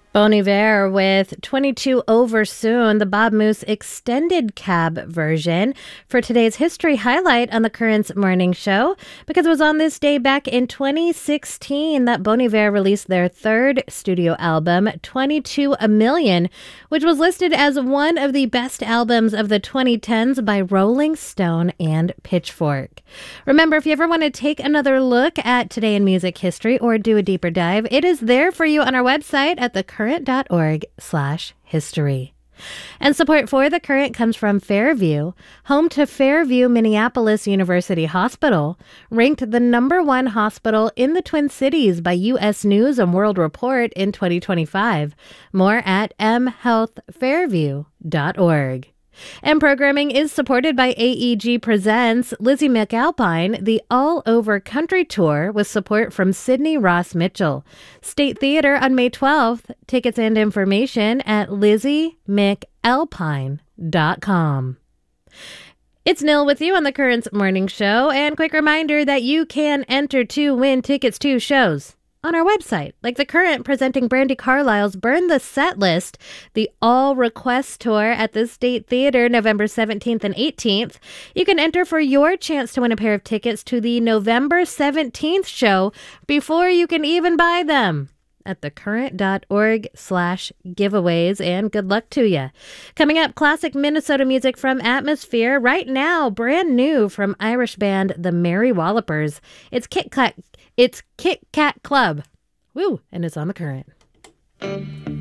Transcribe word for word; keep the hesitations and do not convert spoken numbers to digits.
Bon Iver with twenty-two Over Soon, the Bob Moose extended cab version for today's history highlight on the Currents Morning Show, because it was on this day back in twenty sixteen that Bon Iver released their third studio album, twenty-two A Million, which was listed as one of the best albums of the twenty tens by Rolling Stone and Pitchfork. Remember, if you ever want to take another look at Today in Music History or do a deeper dive, it is there for you on our website at the current dot org slash history. And support for The Current comes from Fairview, home to Fairview Minneapolis University Hospital, ranked the number one hospital in the Twin Cities by U S News and World Report in twenty twenty-five. More at m health fairview dot org. And programming is supported by A E G Presents Lizzie McAlpine, the All Over Country Tour, with support from Sydney Ross Mitchell. State Theater on May twelfth. Tickets and information at lizzie mcalpine dot com. It's Nil with you on the Currents Morning Show, and quick reminder that you can enter to win tickets to shows on our website, like The Current presenting Brandi Carlile's Burn the Set List, the All Request Tour at the State Theater November seventeenth and eighteenth. You can enter for your chance to win a pair of tickets to the November seventeenth show before you can even buy them at the current dot org slash giveaways, and good luck to you. Coming up, classic Minnesota music from Atmosphere. Right now, brand new from Irish band The Merry Wallopers. It's Kit Kat, it's Kit Kat Club. Woo, and it's on The Current.